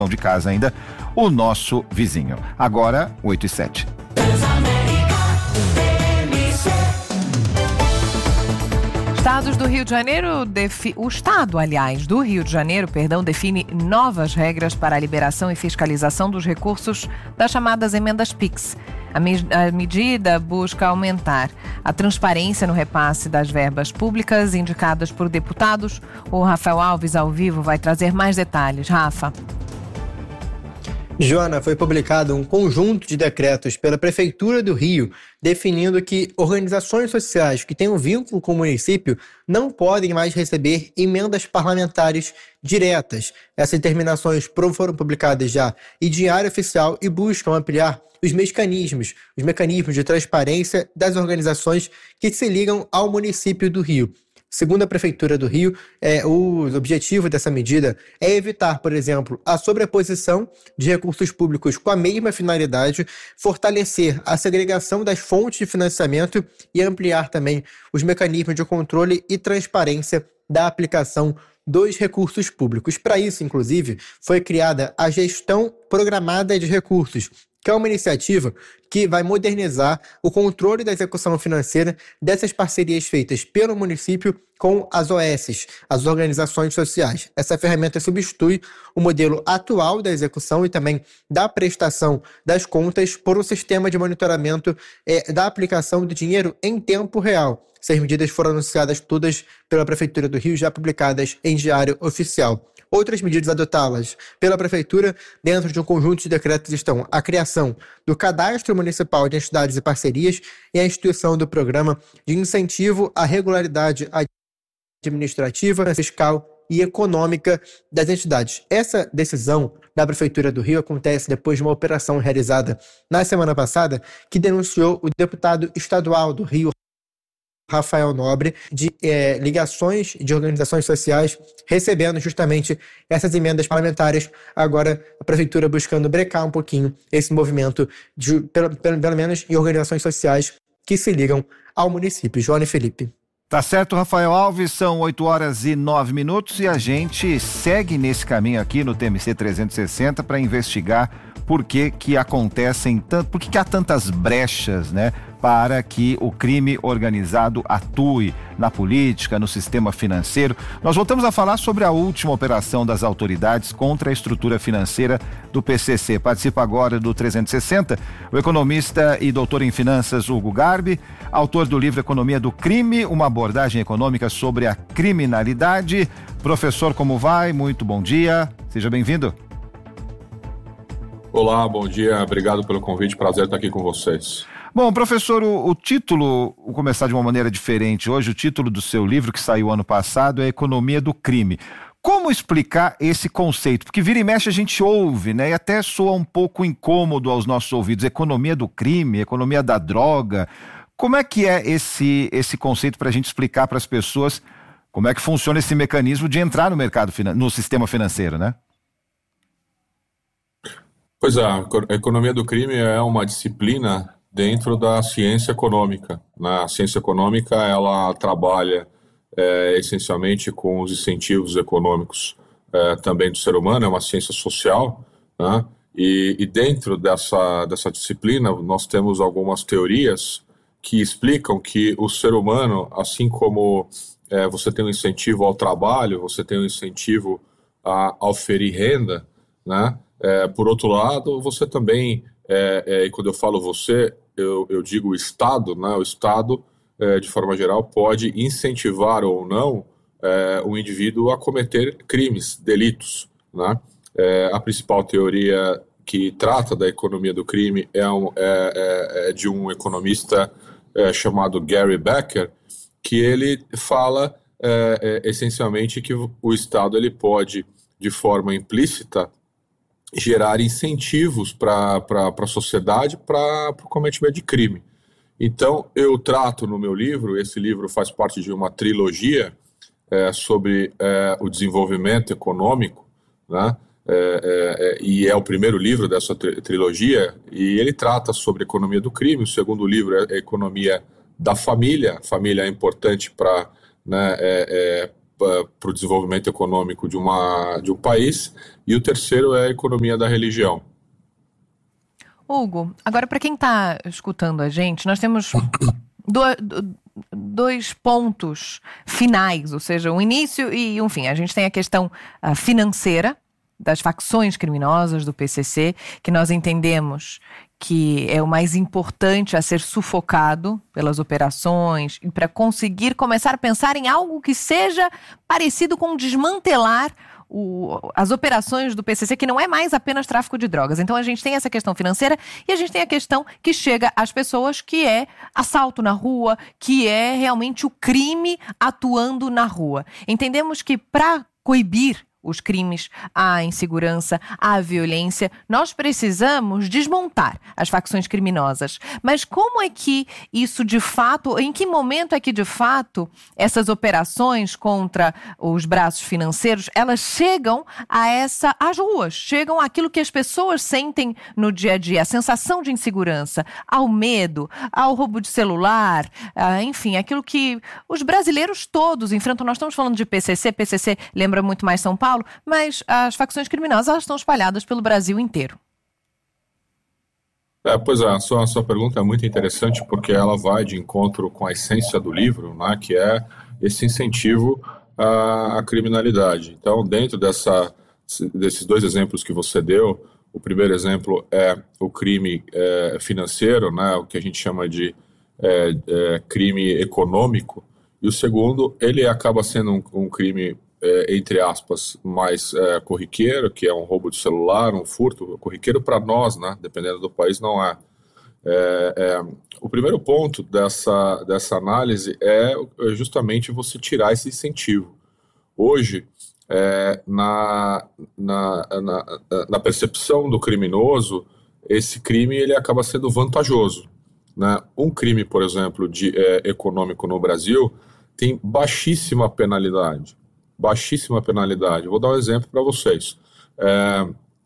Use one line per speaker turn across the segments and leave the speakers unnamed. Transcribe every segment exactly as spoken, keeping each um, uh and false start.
de casa ainda, o nosso vizinho. Agora, oito e sete.
Estados do Rio de Janeiro, defi... o Estado, aliás, do Rio de Janeiro, perdão, define novas regras para a liberação e fiscalização dos recursos das chamadas emendas Pix. A, me... a medida busca aumentar a transparência no repasse das verbas públicas indicadas por deputados. O Rafael Alves, ao vivo, vai trazer mais detalhes. Rafa.
Joana, foi publicado um conjunto de decretos pela Prefeitura do Rio, definindo que organizações sociais que tenham vínculo com o município não podem mais receber emendas parlamentares diretas. Essas determinações foram publicadas já em Diário Oficial e buscam ampliar os mecanismos, os mecanismos de transparência das organizações que se ligam ao município do Rio. Segundo a Prefeitura do Rio, é, o objetivo dessa medida é evitar, por exemplo, a sobreposição de recursos públicos com a mesma finalidade, fortalecer a segregação das fontes de financiamento e ampliar também os mecanismos de controle e transparência da aplicação dos recursos públicos. Para isso, inclusive, foi criada a Gestão Programada de Recursos, que é uma iniciativa que vai modernizar o controle da execução financeira dessas parcerias feitas pelo município com as O S, as organizações sociais. Essa ferramenta substitui o modelo atual da execução e também da prestação das contas por um sistema de monitoramento é, da aplicação do dinheiro em tempo real. Essas medidas foram anunciadas todas pela Prefeitura do Rio, já publicadas em Diário Oficial. Outras medidas adotadas pela Prefeitura dentro de um conjunto de decretos estão a criação do Cadastro Municipal de Entidades e Parcerias e a instituição do Programa de Incentivo à Regularidade Administrativa, Fiscal e Econômica das entidades. Essa decisão da Prefeitura do Rio acontece depois de uma operação realizada na semana passada que denunciou o deputado estadual do Rio, Rafael Nobre, de é, ligações de organizações sociais recebendo justamente essas emendas parlamentares. Agora a Prefeitura buscando brecar um pouquinho esse movimento, de, pelo, pelo, pelo menos em organizações sociais que se ligam ao município. Joana e Felipe.
Tá certo, Rafael Alves, são oito horas e nove minutos e a gente segue nesse caminho aqui no T M C trezentos e sessenta para investigar por que que acontecem, por que que há tantas brechas, né, para que o crime organizado atue na política, no sistema financeiro. Nós voltamos a falar sobre a última operação das autoridades contra a estrutura financeira do P C C. Participa agora do trezentos e sessenta o economista e doutor em finanças Hugo Garbi, autor do livro Economia do Crime, uma abordagem econômica sobre a criminalidade. Professor, como vai? Muito bom dia, seja bem-vindo.
Olá, bom dia, obrigado pelo convite, prazer estar aqui com vocês.
Bom, professor, o, o título, vou começar de uma maneira diferente hoje, o título do seu livro que saiu ano passado é Economia do Crime. Como explicar esse conceito? Porque vira e mexe a gente ouve, né, e até soa um pouco incômodo aos nossos ouvidos, economia do crime, economia da droga. Como é que é esse, esse conceito para a gente explicar para as pessoas como é que funciona esse mecanismo de entrar no mercado, no sistema financeiro, né?
Pois é, a economia do crime é uma disciplina dentro da ciência econômica, né? A ciência econômica, ela trabalha é, essencialmente com os incentivos econômicos é, também do ser humano, é uma ciência social, né? E, e dentro dessa, dessa disciplina nós temos algumas teorias que explicam que o ser humano, assim como é, você tem um incentivo ao trabalho, você tem um incentivo a, a oferir renda, né? É, por outro lado, você também, é, é, e quando eu falo você, eu, eu digo o Estado, né? O Estado, é, de forma geral, pode incentivar ou não é, o indivíduo a cometer crimes, delitos, né? É, a principal teoria que trata da economia do crime é, um, é, é, é de um economista é, chamado Gary Becker, que ele fala é, é, essencialmente que o Estado ele pode, de forma implícita, gerar incentivos para a sociedade para o cometimento de crime. Então, eu trato no meu livro, esse livro faz parte de uma trilogia é, sobre é, o desenvolvimento econômico, né? É, é, e é o primeiro livro dessa tri- trilogia, e ele trata sobre a economia do crime. O segundo livro é a economia da família. A família é importante para, né, é, é, para o desenvolvimento econômico de, uma, de um país, e o terceiro é a economia da religião.
Hugo, agora para quem está escutando a gente, nós temos do, do, dois pontos finais, ou seja, um início e um fim. A gente tem a questão uh, financeira das facções criminosas do P C C, que nós entendemos que é o mais importante a ser sufocado pelas operações e para conseguir começar a pensar em algo que seja parecido com desmantelar O, as operações do P C C, que não é mais apenas tráfico de drogas. Então a gente tem essa questão financeira e a gente tem a questão que chega às pessoas, que é assalto na rua, que é realmente o crime atuando na rua. Entendemos que para coibir os crimes, a insegurança, a violência, nós precisamos desmontar as facções criminosas. Mas como é que isso de fato, em que momento é que de fato essas operações contra os braços financeiros, elas chegam a essa, às ruas, chegam àquilo que as pessoas sentem no dia a dia, a sensação de insegurança, ao medo, ao roubo de celular, uh, enfim, aquilo que os brasileiros todos enfrentam. Nós estamos falando de P C C, P C C lembra muito mais São Paulo, mas as facções criminosas, elas estão espalhadas pelo Brasil inteiro.
É, pois é, a sua, a sua pergunta é muito interessante, porque ela vai de encontro com a essência do livro, né, que é esse incentivo à, à criminalidade. Então, dentro dessa, desses dois exemplos que você deu, o primeiro exemplo é o crime é, financeiro, né, o que a gente chama de é, é, crime econômico, e o segundo, ele acaba sendo um, um crime É, entre aspas, mais é, corriqueiro, que é um roubo de celular, um furto, corriqueiro para nós, né? Dependendo do país, não é. É, é. O primeiro ponto dessa, dessa análise é justamente você tirar esse incentivo. Hoje, é, na, na, na, na percepção do criminoso, esse crime ele acaba sendo vantajoso, né? Um crime, por exemplo, de, é, econômico no Brasil tem baixíssima penalidade. Baixíssima penalidade. Vou dar um exemplo para vocês. É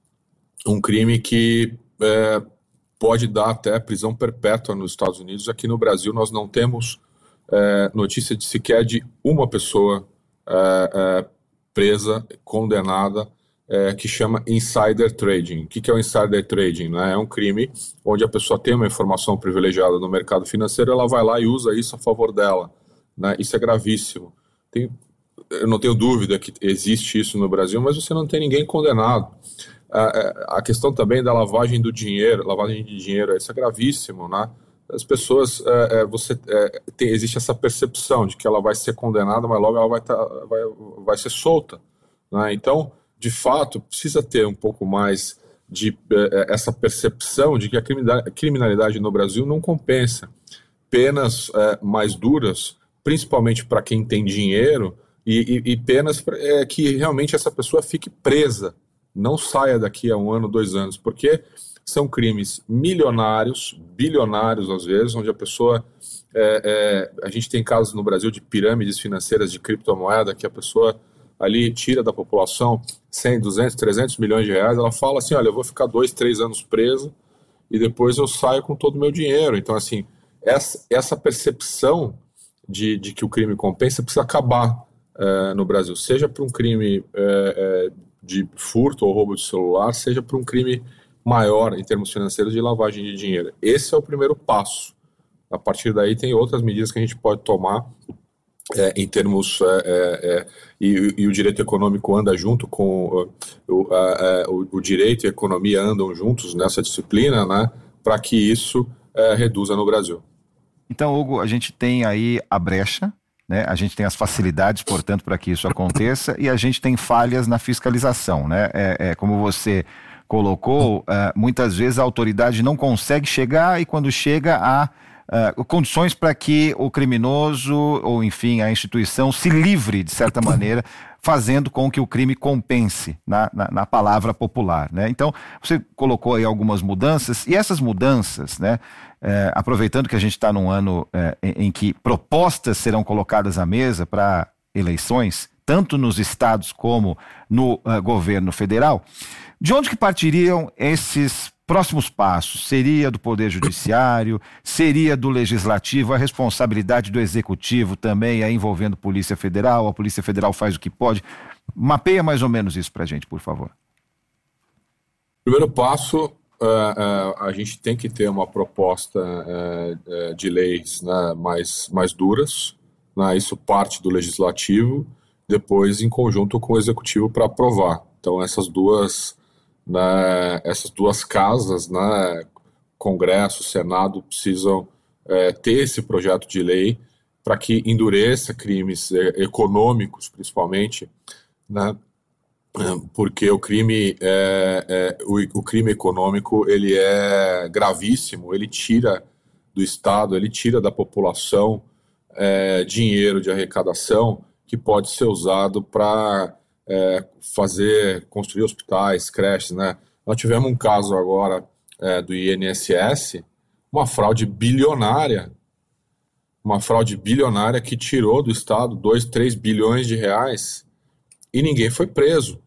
um crime que é, pode dar até prisão perpétua nos Estados Unidos. Aqui no Brasil nós não temos é, notícia de sequer de uma pessoa é, é, presa, condenada, é, que chama insider trading. O que, que é o insider trading? Né? É um crime onde a pessoa tem uma informação privilegiada no mercado financeiro, ela vai lá e usa isso a favor dela. Né? Isso é gravíssimo. Tem Eu não tenho dúvida que existe isso no Brasil, mas você não tem ninguém condenado. A, a questão também da lavagem do dinheiro, lavagem de dinheiro, isso é gravíssimo, né? As pessoas, é, é, você, é, tem, existe essa percepção de que ela vai ser condenada, mas logo ela vai, tá, vai, vai ser solta, né? Então, de fato, precisa ter um pouco mais de é, essa percepção de que a criminalidade, a criminalidade no Brasil não compensa. Penas é, mais duras, principalmente para quem tem dinheiro, E, e, e penas é, que realmente essa pessoa fique presa, não saia daqui a um ano, dois anos, porque são crimes milionários, bilionários às vezes, onde a pessoa, é, é, a gente tem casos no Brasil de pirâmides financeiras de criptomoeda, que a pessoa ali tira da população cem, duzentos, trezentos milhões de reais, ela fala assim, olha, eu vou ficar dois, três anos presa e depois eu saio com todo o meu dinheiro. Então assim, essa, essa percepção de, de que o crime compensa precisa acabar. É, no Brasil, seja por um crime é, é, de furto ou roubo de celular, seja por um crime maior em termos financeiros de lavagem de dinheiro. Esse é o primeiro passo. A partir daí tem outras medidas que a gente pode tomar é, em termos é, é, e, e o direito econômico anda junto com o, a, o, o direito e a economia andam juntos nessa disciplina, né, para que isso é, reduza no Brasil.
Então, Hugo, a gente tem aí a brecha, né? A gente tem as facilidades, portanto, para que isso aconteça, e a gente tem falhas na fiscalização, né? É, é, como você colocou, é, muitas vezes a autoridade não consegue chegar, e quando chega há uh, condições para que o criminoso, ou enfim, a instituição se livre, de certa maneira, fazendo com que o crime compense, na, na, na palavra popular, né? Então, você colocou aí algumas mudanças, e essas mudanças, né, é, aproveitando que a gente está num ano é, em, em que propostas serão colocadas à mesa para eleições, tanto nos estados como no uh, governo federal, de onde que partiriam esses Próximos passos, seria do Poder Judiciário, seria do Legislativo, a responsabilidade do Executivo também é envolvendo Polícia Federal, a Polícia Federal faz o que pode. Mapeia mais ou menos isso pra gente, por favor.
Primeiro passo, uh, uh, a gente tem que ter uma proposta uh, uh, de leis, né, mais, mais duras, né, isso parte do Legislativo, depois em conjunto com o Executivo para aprovar. Então essas duas, né, essas duas casas, né, Congresso, Senado, precisam uh, ter esse projeto de lei para que endureça crimes uh, econômicos, principalmente, né, porque o crime, é, é, o, o crime econômico ele é gravíssimo, ele tira do Estado, ele tira da população é, dinheiro de arrecadação que pode ser usado para é, fazer, construir hospitais, creches, né? Nós tivemos um caso agora é, do I N S S, uma fraude bilionária, uma fraude bilionária que tirou do Estado dois, três bilhões de reais e ninguém foi preso.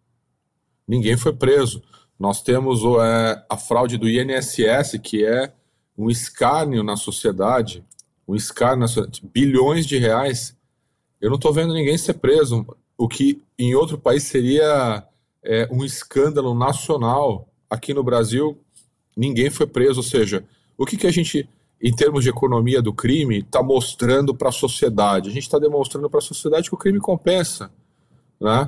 Ninguém foi preso. Nós temos é, a fraude do I N S S, que é um escárnio na sociedade, um escárnio na sociedade, bilhões de reais. Eu não estou vendo ninguém ser preso, o que em outro país seria é, um escândalo nacional. Aqui no Brasil, ninguém foi preso. Ou seja, o que, que a gente, em termos de economia do crime, está mostrando para a sociedade? A gente está demonstrando para a sociedade que o crime compensa, né?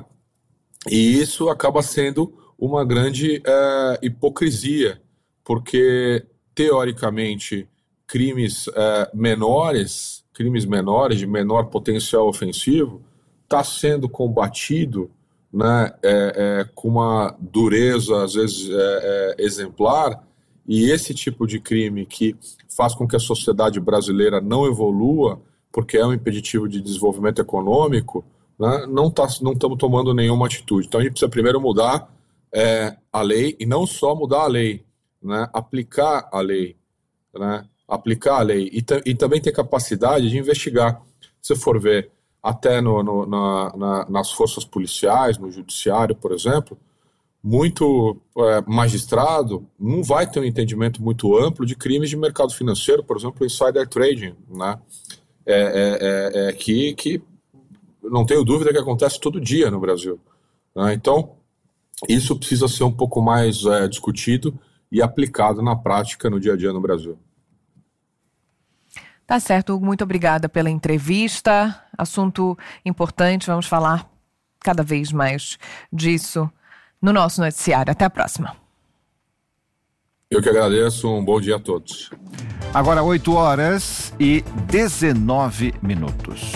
E isso acaba sendo uma grande é, hipocrisia, porque, teoricamente, crimes é, menores, crimes menores, de menor potencial ofensivo, está sendo combatido, né, é, é, com uma dureza, às vezes, é, é, exemplar, e esse tipo de crime que faz com que a sociedade brasileira não evolua, porque é um impeditivo de desenvolvimento econômico, né, não tá, não estamos tomando nenhuma atitude. Então a gente precisa primeiro mudar é, a lei, e não só mudar a lei, né, aplicar a lei, né, aplicar a lei e, e também ter capacidade de investigar. Se for ver até no, no, na, na, nas forças policiais, no judiciário, por exemplo, muito é, magistrado não vai ter um entendimento muito amplo de crimes de mercado financeiro, por exemplo, insider trading, né, é, é, é, é que, que não tenho dúvida que acontece todo dia no Brasil, né? Então, isso precisa ser um pouco mais é, discutido e aplicado na prática no dia a dia no Brasil.
Tá certo, Hugo, muito obrigada pela entrevista. Assunto importante, vamos falar cada vez mais disso no nosso noticiário. Até a próxima.
Eu que agradeço, um bom dia a todos.
Agora oito horas e dezenove minutos.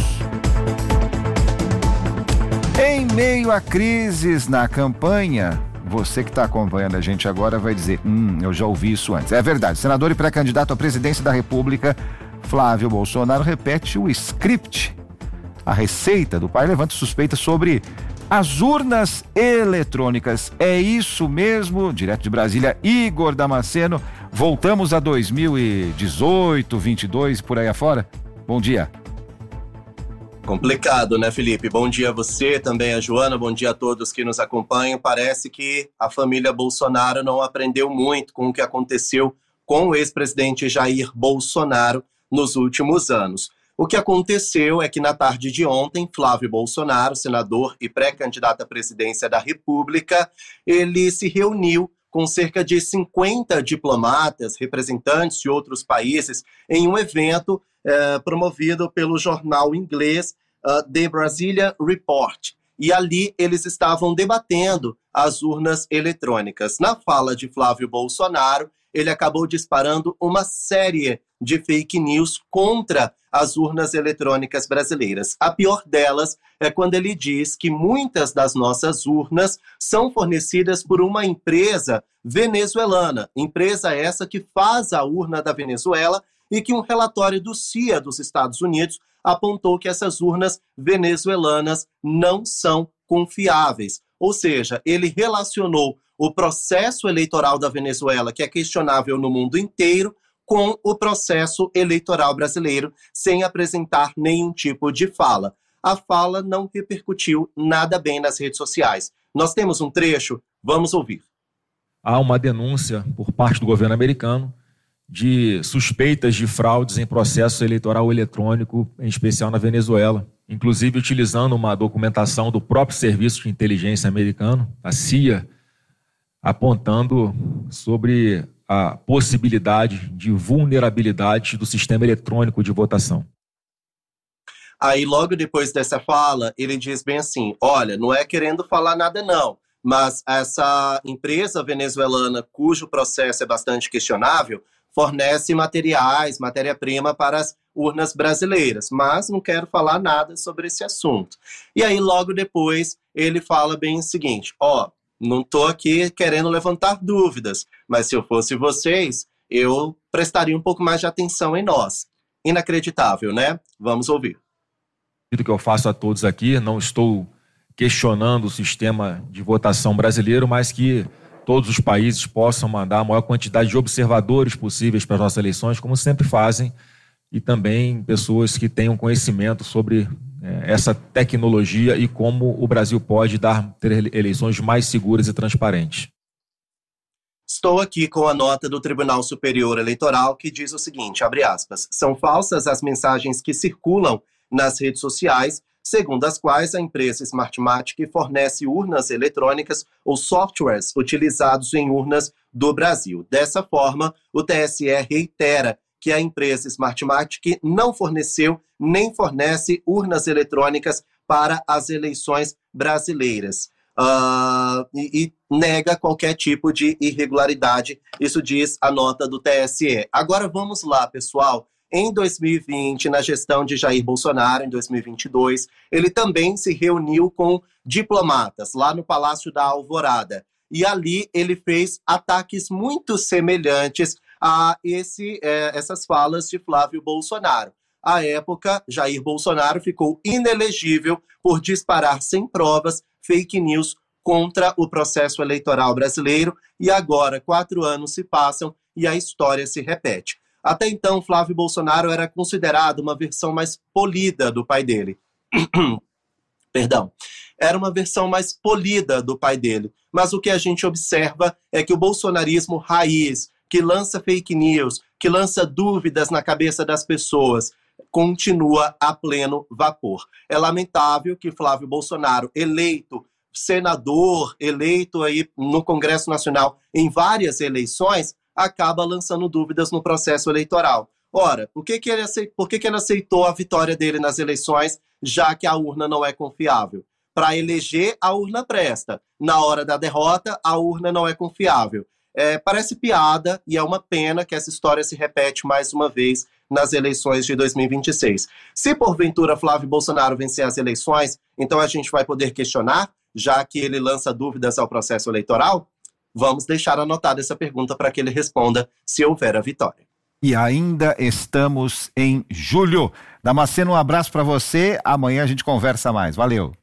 Em meio a crises na campanha, você que está acompanhando a gente agora vai dizer, hum, eu já ouvi isso antes. É verdade, senador e pré-candidato à presidência da República, Flávio Bolsonaro, repete o script. A receita do pai levanta suspeita sobre as urnas eletrônicas. É isso mesmo? Direto de Brasília, Igor Damasceno. Voltamos a dois mil e dezoito, vinte e dois, por aí afora? Bom dia.
Complicado, né, Felipe? Bom dia a você, também a Joana, bom dia a todos que nos acompanham. Parece que a família Bolsonaro não aprendeu muito com o que aconteceu com o ex-presidente Jair Bolsonaro nos últimos anos. O que aconteceu é que na tarde de ontem, Flávio Bolsonaro, senador e pré-candidato à presidência da República, ele se reuniu com cerca de cinquenta diplomatas, representantes de outros países, em um evento eh, promovido pelo jornal inglês uh, The Brasilia Report. E ali eles estavam debatendo as urnas eletrônicas. Na fala de Flávio Bolsonaro, ele acabou disparando uma série de fake news contra as urnas eletrônicas brasileiras. A pior delas é quando ele diz que muitas das nossas urnas são fornecidas por uma empresa venezuelana, empresa essa que faz a urna da Venezuela e que um relatório do C I A dos Estados Unidos apontou que essas urnas venezuelanas não são confiáveis. Ou seja, ele relacionou o processo eleitoral da Venezuela, que é questionável no mundo inteiro, com o processo eleitoral brasileiro, sem apresentar nenhum tipo de fala. A fala não repercutiu nada bem nas redes sociais. Nós temos um trecho, vamos ouvir.
há uma denúncia por parte do governo americano de suspeitas de fraudes em processo eleitoral eletrônico, em especial na Venezuela, inclusive utilizando uma documentação do próprio Serviço de Inteligência americano, a C I A, apontando sobre a possibilidade de vulnerabilidade do sistema eletrônico de votação.
Aí, logo depois dessa fala, ele diz bem assim, olha, não é querendo falar nada não, mas essa empresa venezuelana, cujo processo é bastante questionável, fornece materiais, matéria-prima para as urnas brasileiras, mas não quero falar nada sobre esse assunto. E aí, logo depois, ele fala bem o seguinte, ó, não estou aqui querendo levantar dúvidas, mas se eu fosse vocês, eu prestaria um pouco mais de atenção em nós. Inacreditável, né? Vamos ouvir.
O que eu faço a todos aqui, não estou questionando o sistema de votação brasileiro, mas que todos os países possam mandar a maior quantidade de observadores possíveis para as nossas eleições, como sempre fazem, e também pessoas que tenham conhecimento sobre é, essa tecnologia e como o Brasil pode dar, ter eleições mais seguras e transparentes.
Estou aqui com a nota do Tribunal Superior Eleitoral que diz o seguinte, abre aspas, são falsas as mensagens que circulam nas redes sociais, segundo as quais a empresa Smartmatic fornece urnas eletrônicas ou softwares utilizados em urnas do Brasil. Dessa forma, o T S E reitera que a empresa Smartmatic não forneceu nem fornece urnas eletrônicas para as eleições brasileiras. Uh, e, e nega qualquer tipo de irregularidade, isso diz a nota do T S E. Agora vamos lá, pessoal. Em dois mil e vinte, na gestão de Jair Bolsonaro, em dois mil e vinte e dois, ele também se reuniu com diplomatas lá no Palácio da Alvorada. E ali ele fez ataques muito semelhantes a esse, eh, essas falas de Flávio Bolsonaro. À época, Jair Bolsonaro ficou inelegível por disparar sem provas fake news contra o processo eleitoral brasileiro. E agora, quatro anos se passam e a história se repete. Até então, Flávio Bolsonaro era considerado uma versão mais polida do pai dele. Perdão. Era uma versão mais polida do pai dele. Mas o que a gente observa é que o bolsonarismo raiz, que lança fake news, que lança dúvidas na cabeça das pessoas, continua a pleno vapor. É lamentável que Flávio Bolsonaro, eleito senador, eleito aí no Congresso Nacional em várias eleições, acaba lançando dúvidas no processo eleitoral. Ora, por que, que, ele, aceitou, por que, que ele aceitou a vitória dele nas eleições, já que a urna não é confiável? Para eleger, a urna presta. Na hora da derrota, a urna não é confiável. É, parece piada e é uma pena que essa história se repete mais uma vez nas eleições de dois mil e vinte e seis. Se porventura Flávio Bolsonaro vencer as eleições, então a gente vai poder questionar, já que ele lança dúvidas ao processo eleitoral? Vamos deixar anotada essa pergunta para que ele responda se houver a vitória.
E ainda estamos em julho. Damasceno, um abraço para você. Amanhã a gente conversa mais. Valeu.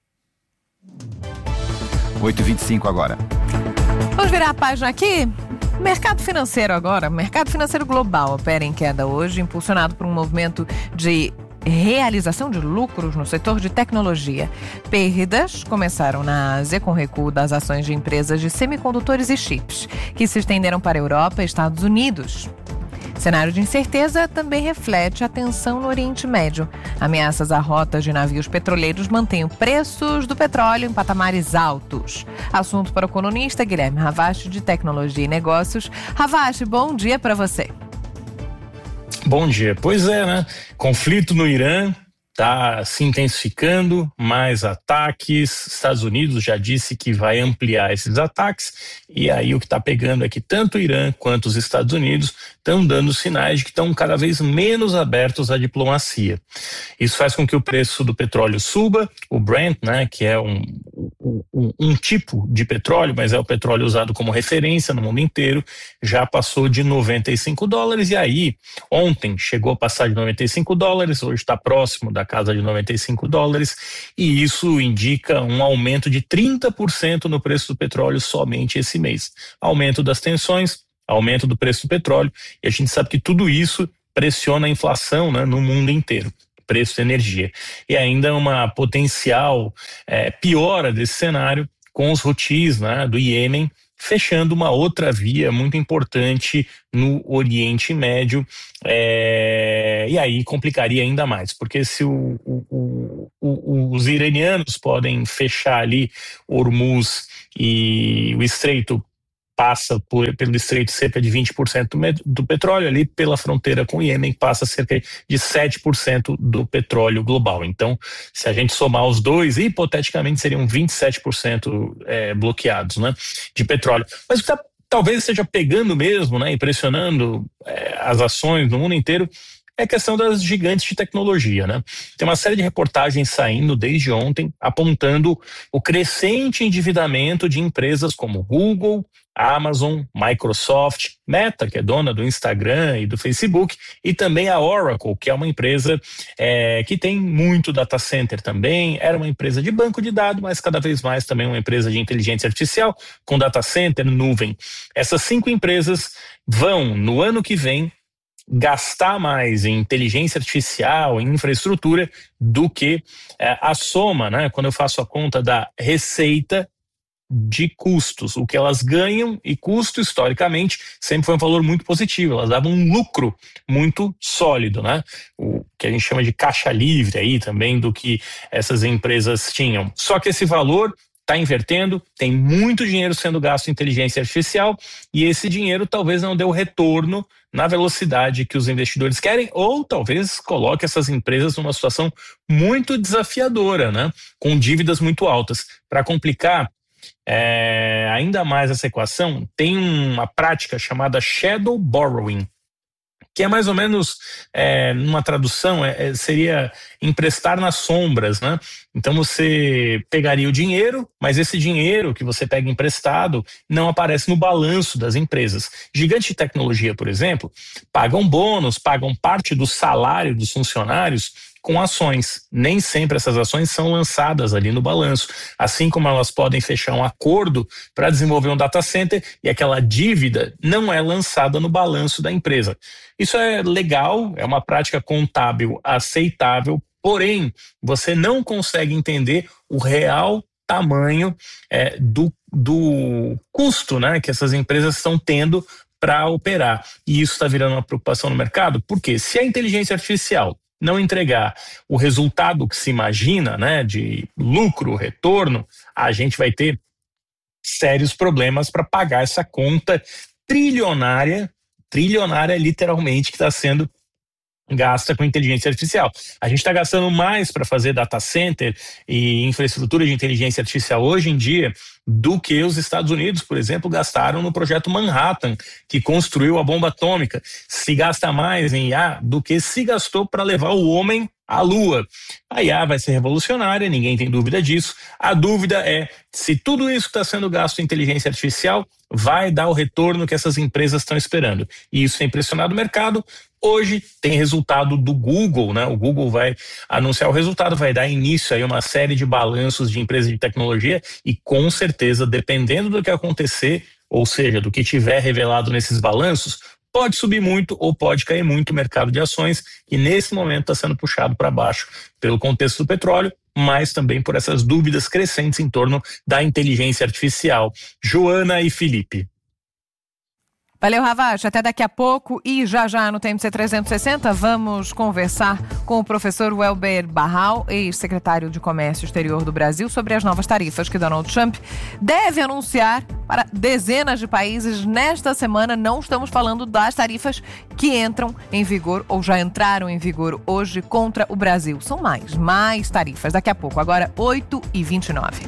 oito e vinte e cinco agora.
Vamos virar a página aqui? Mercado financeiro agora. Mercado financeiro global opera em queda hoje, impulsionado por um movimento de realização de lucros no setor de tecnologia. Perdas começaram na Ásia com recuo das ações de empresas de semicondutores e chips, que se estenderam para a Europa e Estados Unidos. Cenário de incerteza também reflete a tensão no Oriente Médio. Ameaças a rotas de navios petroleiros mantêm os preços do petróleo em patamares altos. Assunto para o colunista Guilherme Ravache, de Tecnologia e Negócios. Ravache, bom dia para você.
Bom dia. Pois é, né? Conflito no Irã está se intensificando, mais ataques. Estados Unidos já disse que vai ampliar esses ataques, e aí o que está pegando é que tanto o Irã quanto os Estados Unidos estão dando sinais de que estão cada vez menos abertos à diplomacia. Isso faz com que o preço do petróleo suba, o Brent, né, que é um, um, um tipo de petróleo, mas é o petróleo usado como referência no mundo inteiro, já passou de noventa e cinco dólares, e aí ontem chegou a passar de noventa e cinco dólares, hoje está próximo da casa de noventa e cinco dólares, e isso indica um aumento de trinta por cento no preço do petróleo somente esse mês. Aumento das tensões, aumento do preço do petróleo, e a gente sabe que tudo isso pressiona a inflação, né, no mundo inteiro, preço da energia. E ainda uma potencial é, piora desse cenário com os Houthis, né, do Iêmen, fechando uma outra via muito importante no Oriente Médio, é, e aí complicaria ainda mais, porque se o, o, o, os iranianos podem fechar ali Hormuz e o Estreito passa por, pelo Estreito cerca de vinte por cento do, do petróleo, ali pela fronteira com o Iêmen passa cerca de sete por cento do petróleo global. Então, se a gente somar os dois, hipoteticamente seriam vinte e sete por cento é, bloqueados, né, de petróleo. Mas o que tá, talvez esteja pegando mesmo, né, impressionando é, as ações no mundo inteiro, é a questão das gigantes de tecnologia, né? Tem uma série de reportagens saindo desde ontem apontando o crescente endividamento de empresas como Google, Amazon, Microsoft, Meta, que é dona do Instagram e do Facebook, e também a Oracle, que é uma empresa é, que tem muito data center também, era uma empresa de banco de dados, mas cada vez mais também uma empresa de inteligência artificial com data center, nuvem. Essas cinco empresas vão, no ano que vem, gastar mais em inteligência artificial, em infraestrutura, do que é, a soma, né? Quando eu faço a conta da receita de custos, o que elas ganham, e custo historicamente sempre foi um valor muito positivo, elas davam um lucro muito sólido, né? O que a gente chama de caixa livre aí também do que essas empresas tinham. Só que esse valor está invertendo, tem muito dinheiro sendo gasto em inteligência artificial e esse dinheiro talvez não dê o retorno na velocidade que os investidores querem, ou talvez coloque essas empresas numa situação muito desafiadora, né? Com dívidas muito altas. Para complicar é, ainda mais essa equação, tem uma prática chamada shadow borrowing, que é mais ou menos, é, numa tradução, é, seria emprestar nas sombras, né? Então você pegaria o dinheiro, mas esse dinheiro que você pega emprestado não aparece no balanço das empresas. Gigantes de tecnologia, por exemplo, pagam bônus, pagam parte do salário dos funcionários com ações. Nem sempre essas ações são lançadas ali no balanço, assim como elas podem fechar um acordo para desenvolver um data center e aquela dívida não é lançada no balanço da empresa. Isso é legal, é uma prática contábil aceitável, porém você não consegue entender o real tamanho é, do, do custo, né, que essas empresas estão tendo para operar. E isso está virando uma preocupação no mercado, porque se a inteligência artificial não entregar o resultado que se imagina, né, de lucro, retorno, a gente vai ter sérios problemas para pagar essa conta trilionária, trilionária literalmente, que está sendo gasta com inteligência artificial. A gente está gastando mais para fazer data center e infraestrutura de inteligência artificial hoje em dia do que os Estados Unidos, por exemplo, gastaram no projeto Manhattan, que construiu a bomba atômica. Se gasta mais em I A do que se gastou para levar o homem à Lua. A I A vai ser revolucionária, ninguém tem dúvida disso. A dúvida é se tudo isso que está sendo gasto em inteligência artificial vai dar o retorno que essas empresas estão esperando. E isso tem impressionado o mercado. Hoje tem resultado do Google, né? O Google vai anunciar o resultado, vai dar início aí a uma série de balanços de empresas de tecnologia e com certeza, dependendo do que acontecer, ou seja, do que tiver revelado nesses balanços, pode subir muito ou pode cair muito o mercado de ações, que nesse momento está sendo puxado para baixo pelo contexto do petróleo, mas também por essas dúvidas crescentes em torno da inteligência artificial. Joana e Felipe.
Valeu, Ravach. Até daqui a pouco. E já já no T M C trezentos e sessenta vamos conversar com o professor Welber Barral, ex-secretário de Comércio Exterior do Brasil, sobre as novas tarifas que Donald Trump deve anunciar para dezenas de países nesta semana. Não estamos falando das tarifas que entram em vigor ou já entraram em vigor hoje contra o Brasil. São mais, mais tarifas. Daqui a pouco. Agora, oito e vinte e nove.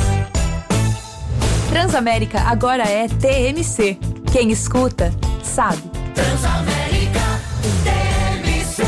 Transamérica agora é T M C. Quem escuta, sabe. Transamérica, T M C.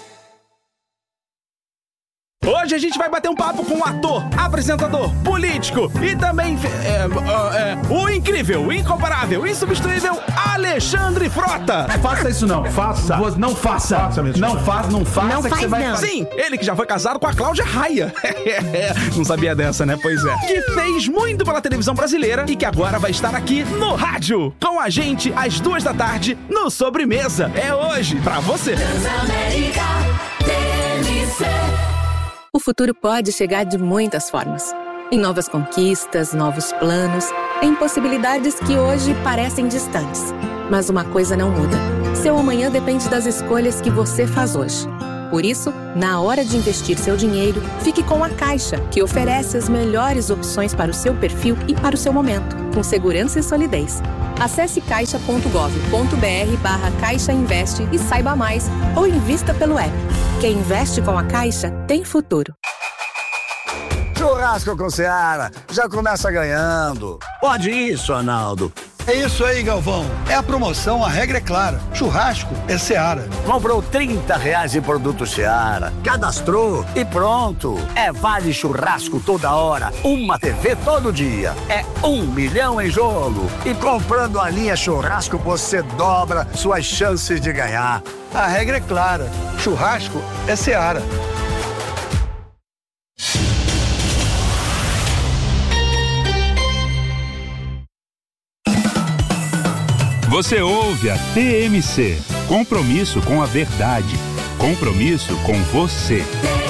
Hoje a gente vai bater um papo com o ator, apresentador, político e também é, é, é, o incrível, o incomparável, insubstituível Alexandre Frota.
Faça isso não, faça. Não faça. faça mesmo. Não faça, não faça.
Não
que
faz
você vai
não.
fazer.
Sim, ele que já foi casado com a Cláudia Raia. Não sabia dessa, né? Pois é. Que fez muito pela televisão brasileira e que agora vai estar aqui no rádio com a gente às duas da tarde no Sobremesa. É hoje, pra você.
Transamérica, T M C.
O futuro pode chegar de muitas formas. Em novas conquistas, novos planos, em possibilidades que hoje parecem distantes. Mas uma coisa não muda. Seu amanhã depende das escolhas que você faz hoje. Por isso, na hora de investir seu dinheiro, fique com a Caixa, que oferece as melhores opções para o seu perfil e para o seu momento, com segurança e solidez. Acesse caixa ponto gov ponto br barra Caixa Investe e saiba mais, ou invista pelo app. Quem investe com a Caixa tem futuro.
Churrasco com Seara, já começa ganhando. Pode isso, Arnaldo.
É isso aí, Galvão. É a promoção, a regra é clara. Churrasco é Seara.
Comprou trinta reais em produto Seara, cadastrou e pronto. É vale churrasco toda hora, uma T V todo dia. É um milhão em jogo. E comprando a linha churrasco, você dobra suas chances de ganhar.
A regra é clara. Churrasco é Seara.
Você ouve a T M C. Compromisso com a verdade. Compromisso com você.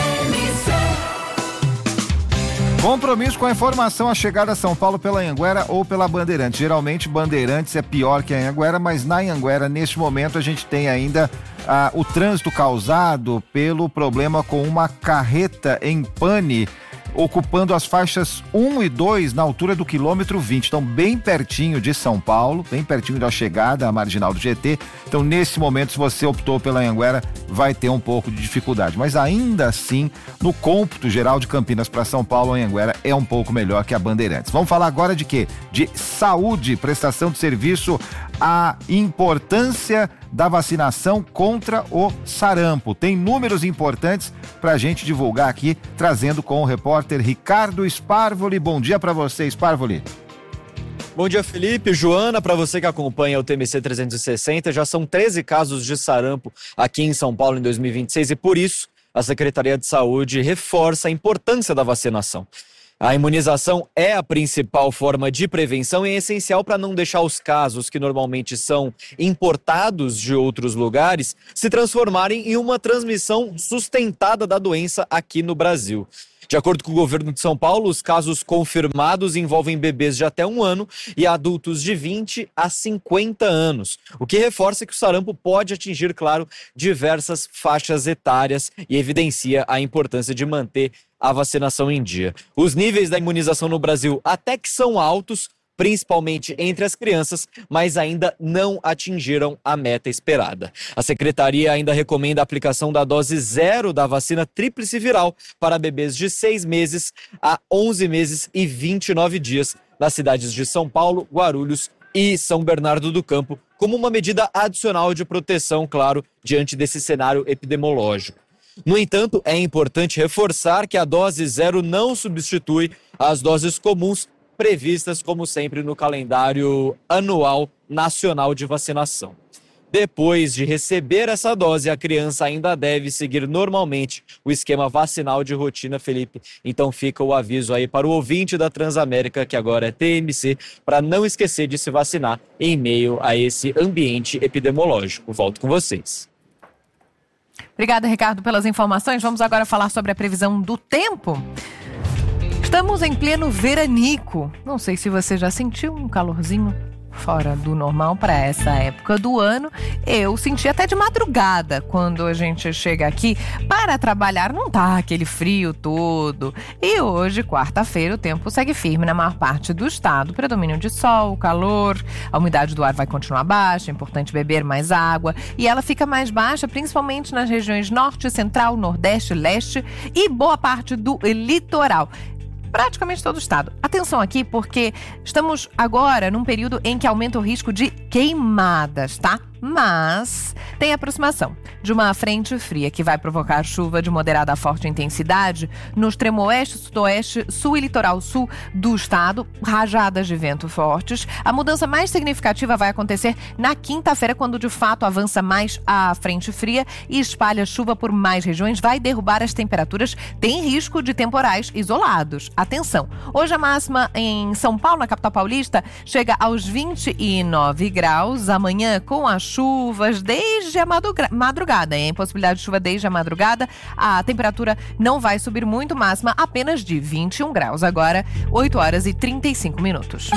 Compromisso com a informação, a chegada a São Paulo pela Anhanguera ou pela Bandeirantes. Geralmente Bandeirantes é pior que a Anhanguera, mas na Anhanguera, neste momento, a gente tem ainda ah, o trânsito causado pelo problema com uma carreta em pane, ocupando as faixas um e dois na altura do quilômetro vinte, então bem pertinho de São Paulo, bem pertinho da chegada à marginal do G T. Então nesse momento, se você optou pela Anhanguera, vai ter um pouco de dificuldade, mas ainda assim, no cômputo geral de Campinas para São Paulo, a Anhanguera é um pouco melhor que a Bandeirantes. Vamos falar agora de quê? De saúde, prestação de serviço, a importância da vacinação contra o sarampo. Tem números importantes para a gente divulgar aqui, trazendo com o repórter Ricardo Sparvoli. Bom dia para você, Sparvoli.
Bom dia, Felipe, Joana, para você que acompanha o T M C trezentos e sessenta, já são treze casos de sarampo aqui em São Paulo em dois mil e vinte e seis e por isso a Secretaria de Saúde reforça a importância da vacinação. A imunização é a principal forma de prevenção e é essencial para não deixar os casos que normalmente são importados de outros lugares se transformarem em uma transmissão sustentada da doença aqui no Brasil. De acordo com o governo de São Paulo, os casos confirmados envolvem bebês de até um ano e adultos de vinte a cinquenta anos, o que reforça que o sarampo pode atingir, claro, diversas faixas etárias e evidencia a importância de manter a vacinação em dia. Os níveis da imunização no Brasil até que são altos, principalmente entre as crianças, mas ainda não atingiram a meta esperada. A Secretaria ainda recomenda a aplicação da dose zero da vacina tríplice viral para bebês de seis meses a onze meses e vinte e nove dias nas cidades de São Paulo, Guarulhos e São Bernardo do Campo, como uma medida adicional de proteção, claro, diante desse cenário epidemiológico. No entanto, é importante reforçar que a dose zero não substitui as doses comuns previstas, como sempre, no calendário anual nacional de vacinação. Depois de receber essa dose, a criança ainda deve seguir normalmente o esquema vacinal de rotina, Felipe. Então fica o aviso aí para o ouvinte da Transamérica, que agora é T M C, para não esquecer de se vacinar em meio a esse ambiente epidemiológico. Volto com vocês.
Obrigada, Ricardo, pelas informações. Vamos agora falar sobre a previsão do tempo. Estamos em pleno veranico. Não sei se você já sentiu um calorzinho fora do normal para essa época do ano. Eu senti até de madrugada quando a gente chega aqui para trabalhar, não tá aquele frio todo. E hoje, quarta-feira, o tempo segue firme na maior parte do estado. Predomínio de sol, calor, a umidade do ar vai continuar baixa, é importante beber mais água. E ela fica mais baixa principalmente nas regiões norte, central, nordeste, leste e boa parte do litoral. Praticamente todo o estado. Atenção aqui, porque estamos agora num período em que aumenta o risco de queimadas, tá? Mas tem aproximação de uma frente fria que vai provocar chuva de moderada a forte intensidade no extremo oeste, sudoeste, sul e litoral sul do estado, rajadas de vento fortes. A mudança mais significativa vai acontecer na quinta-feira, quando de fato avança mais a frente fria e espalha chuva por mais regiões, vai derrubar as temperaturas, tem risco de temporais isolados. Atenção, hoje a máxima em São Paulo, na capital paulista, chega aos vinte e nove graus, amanhã com a chuvas desde a madrugada, hein? Possibilidade de chuva desde a madrugada. A temperatura não vai subir muito, máxima apenas de vinte e um graus. Agora, oito horas e trinta e cinco minutos.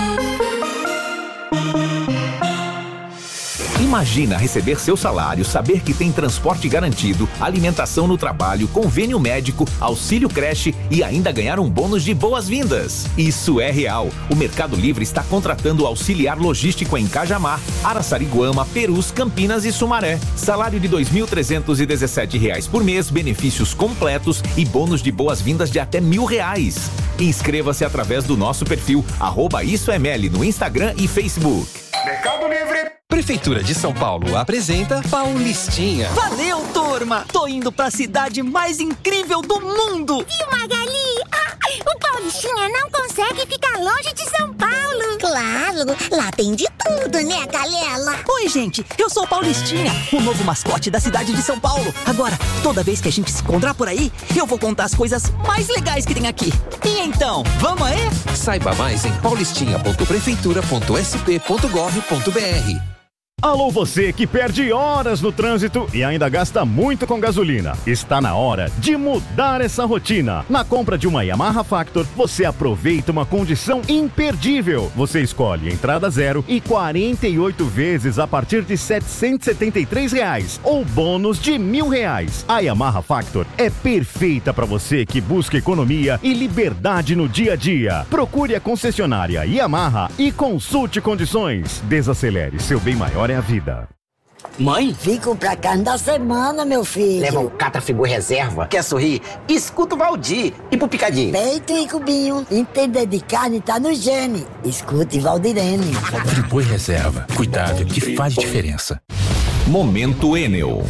Imagina receber seu salário, saber que tem transporte garantido, alimentação no trabalho, convênio médico, auxílio creche e ainda ganhar um bônus de boas-vindas. Isso é real. O Mercado Livre está contratando auxiliar logístico em Cajamar, Araçariguama, Perus, Campinas e Sumaré. Salário de dois mil trezentos e dezessete reais por mês, benefícios completos e bônus de boas-vindas de até mil reais. Inscreva-se através do nosso perfil arroba Isso é Meli no Instagram e Facebook.
Mercado Livre.
Prefeitura de São Paulo apresenta Paulistinha.
Valeu, turma! Tô indo pra cidade mais incrível do mundo!
Viu, Magali? Ah, o Paulistinha não consegue ficar longe de São Paulo! Claro, lá tem de tudo, né, Galela?
Oi, gente, eu sou o Paulistinha, o novo mascote da cidade de São Paulo. Agora, toda vez que a gente se encontrar por aí, eu vou contar as coisas mais legais que tem aqui. E então, vamos aí?
Saiba mais em paulistinha ponto prefeitura ponto s p ponto gov ponto b r.
Alô, você que perde horas no trânsito e ainda gasta muito com gasolina. Está na hora de mudar essa rotina. Na compra de uma Yamaha Factor, você aproveita uma condição imperdível. Você escolhe entrada zero e quarenta e oito vezes a partir de setecentos e setenta e três reais ou bônus de mil reais. A Yamaha Factor é perfeita para você que busca economia e liberdade no dia a dia. Procure a concessionária Yamaha e consulte condições. Desacelere, seu bem maior é a vida.
Mãe? Fico pra carne da semana, meu filho.
Leva um Catrafigor reserva. Quer sorrir? Escuta o Valdir. E pro Picadinho?
Peito e cubinho. Entender de carne tá no gene. Escute Valdirene.
Friboi reserva. Cuidado que faz diferença.
Momento Enel.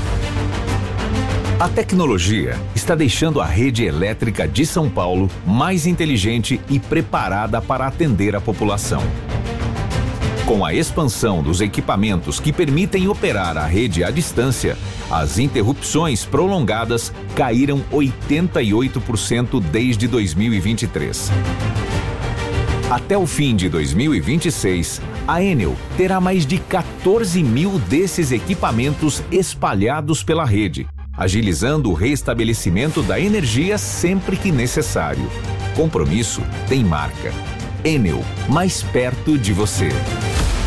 A tecnologia está deixando a rede elétrica de São Paulo mais inteligente e preparada para atender a população. Com a expansão dos equipamentos que permitem operar a rede à distância, as interrupções prolongadas caíram oitenta e oito por cento desde dois mil e vinte e três. Até o fim de dois mil e vinte e seis, a Enel terá mais de quatorze mil desses equipamentos espalhados pela rede, agilizando o restabelecimento da energia sempre que necessário. Compromisso tem marca. Enel, mais perto de você.